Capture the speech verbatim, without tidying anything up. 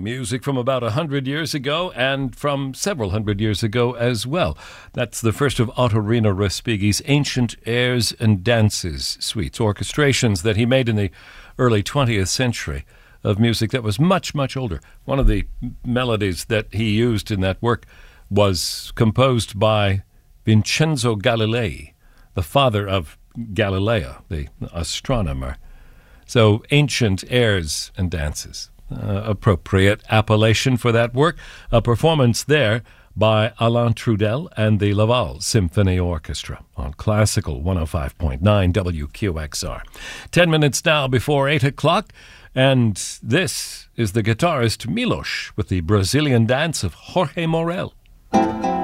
music from about a hundred years ago and from several hundred years ago as well. That's the first of Ottorino Respighi's Ancient Airs and Dances suites, orchestrations that he made in the early twentieth century of music that was much, much older. One of the melodies that he used in that work was composed by Vincenzo Galilei, the father of Galileo, the astronomer. So, Ancient Airs and Dances, uh, appropriate appellation for that work. A performance there by Alain Trudel and the Laval Symphony Orchestra on Classical one oh five point nine W Q X R. Ten minutes now before eight o'clock, and this is the guitarist Milos with the Brazilian dance of Jorge Morel.